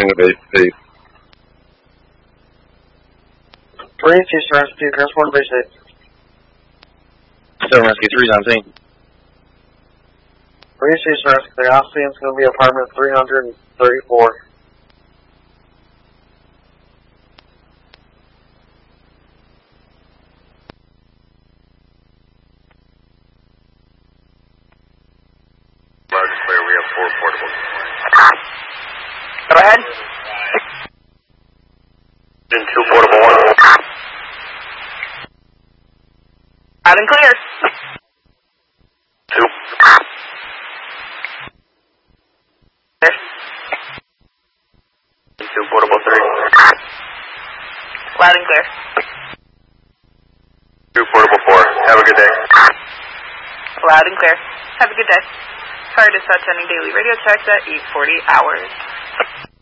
requesting the base, please. 3 Houston Rescue, transport base 8. 7 Rescue 3's on scene. 3 Houston Rescue, the oxygen's going to be apartment 334. Loud and clear, we have 4 portables. Go ahead. In 2 portable 1. Loud and clear. 2. There. In 2 portable 3. Loud and clear. 2 portable 4. Have a good day. Loud and clear. Have a good day. Fire dispatch sending daily radio checks at 8:40 hours.